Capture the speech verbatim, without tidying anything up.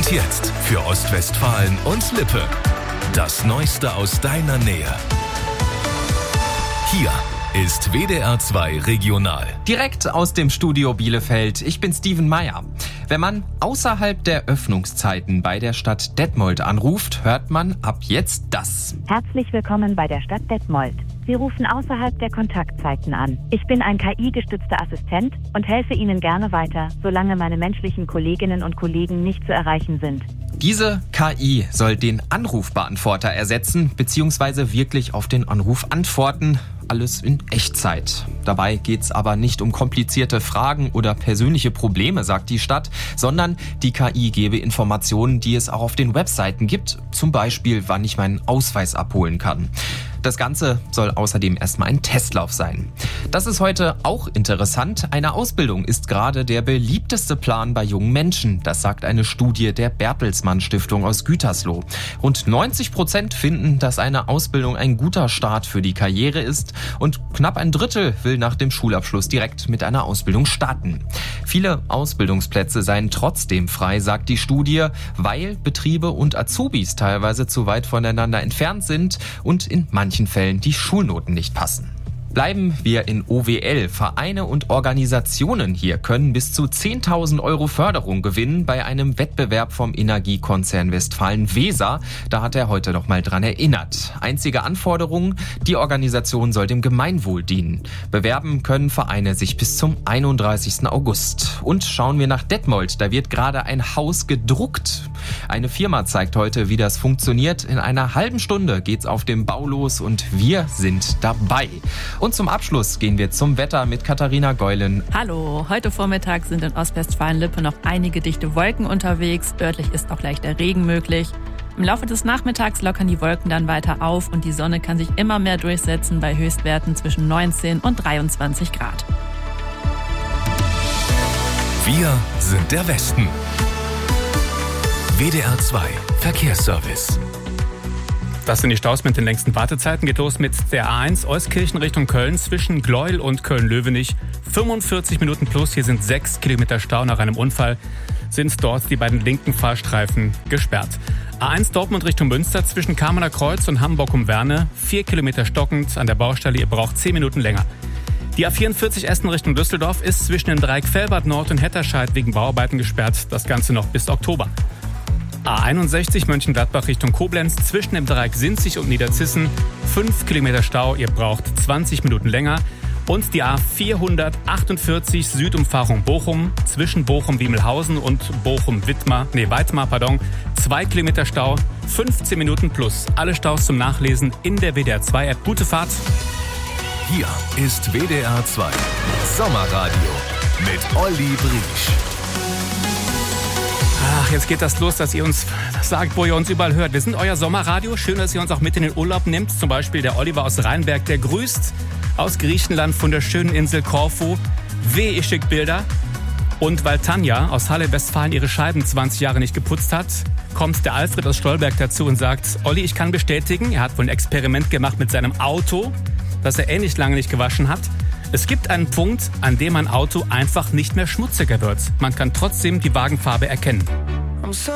Und jetzt für Ostwestfalen und Lippe. Das Neueste aus deiner Nähe. Hier ist W D R zwei Regional. Direkt aus dem Studio Bielefeld. Ich bin Steven Meyer. Wenn man außerhalb der Öffnungszeiten bei der Stadt Detmold anruft, hört man ab jetzt das. Herzlich willkommen bei der Stadt Detmold. Sie rufen außerhalb der Kontaktzeiten an. Ich bin ein K I-gestützter Assistent und helfe Ihnen gerne weiter, solange meine menschlichen Kolleginnen und Kollegen nicht zu erreichen sind. Diese K I soll den Anrufbeantworter ersetzen bzw. wirklich auf den Anruf antworten. Alles in Echtzeit. Dabei geht's aber nicht um komplizierte Fragen oder persönliche Probleme, sagt die Stadt, sondern die K I gebe Informationen, die es auch auf den Webseiten gibt. Zum Beispiel, wann ich meinen Ausweis abholen kann. Das Ganze soll außerdem erstmal ein Testlauf sein. Das ist heute auch interessant. Eine Ausbildung ist gerade der beliebteste Plan bei jungen Menschen. Das sagt eine Studie der Bertelsmann Stiftung aus Gütersloh. Rund neunzig Prozent finden, dass eine Ausbildung ein guter Start für die Karriere ist. Und knapp ein Drittel will nach dem Schulabschluss direkt mit einer Ausbildung starten. Viele Ausbildungsplätze seien trotzdem frei, sagt die Studie, weil Betriebe und Azubis teilweise zu weit voneinander entfernt sind und in manchen Fällen die Schulnoten nicht passen. Bleiben wir in O W L. Vereine und Organisationen hier können bis zu zehntausend Euro Förderung gewinnen bei einem Wettbewerb vom Energiekonzern Westfalen-Weser. Da hat er heute noch mal dran erinnert. Einzige Anforderung, die Organisation soll dem Gemeinwohl dienen. Bewerben können Vereine sich bis zum einunddreißigsten August. Und schauen wir nach Detmold, da wird gerade ein Haus gedruckt. Eine Firma zeigt heute, wie das funktioniert. In einer halben Stunde geht's auf dem Bau los und wir sind dabei. Und zum Abschluss gehen wir zum Wetter mit Katharina Geulen. Hallo, heute Vormittag sind in Ostwestfalen-Lippe noch einige dichte Wolken unterwegs. Örtlich ist auch leichter Regen möglich. Im Laufe des Nachmittags lockern die Wolken dann weiter auf und die Sonne kann sich immer mehr durchsetzen bei Höchstwerten zwischen neunzehn und dreiundzwanzig Grad. Wir sind der Westen. W D R zwei Verkehrsservice. Das sind die Staus mit den längsten Wartezeiten. Geht los mit der A eins Euskirchen Richtung Köln zwischen Gleuel und Köln-Löwenich. fünfundvierzig Minuten plus. Hier sind sechs Kilometer Stau. Nach einem Unfall sind dort die beiden linken Fahrstreifen gesperrt. A eins Dortmund Richtung Münster zwischen Kamener Kreuz und Hamburg um Werne. vier Kilometer stockend an der Baustelle. Ihr braucht zehn Minuten länger. Die A vierundvierzig Essen Richtung Düsseldorf ist zwischen dem Dreieck Velbert Nord und Hetterscheid wegen Bauarbeiten gesperrt. Das Ganze noch bis Oktober. A einundsechzig Mönchengladbach Richtung Koblenz zwischen dem Dreieck Sinzig und Niederzissen. fünf Kilometer Stau, ihr braucht zwanzig Minuten länger. Und die A vierhundertachtundvierzig Südumfahrung Bochum zwischen Bochum-Wiemelhausen und Bochum-Wittmar, nee, Weitmar, pardon. zwei Kilometer Stau, fünfzehn Minuten plus. Alle Staus zum Nachlesen in der W D R zwei App. Gute Fahrt. Hier ist W D R zwei Sommerradio mit Olli Briesch. Ach, jetzt geht das los, dass ihr uns sagt, wo ihr uns überall hört. Wir sind euer Sommerradio. Schön, dass ihr uns auch mit in den Urlaub nehmt. Zum Beispiel der Oliver aus Rheinberg, der grüßt aus Griechenland von der schönen Insel Korfu. Weh, ich schick Bilder. Und weil Tanja aus Halle, Westfalen ihre Scheiben zwanzig Jahre nicht geputzt hat, kommt der Alfred aus Stolberg dazu und sagt, Olli, ich kann bestätigen, er hat wohl ein Experiment gemacht mit seinem Auto, das er ähnlich lange nicht gewaschen hat. Es gibt einen Punkt, an dem ein Auto einfach nicht mehr schmutziger wird. Man kann trotzdem die Wagenfarbe erkennen.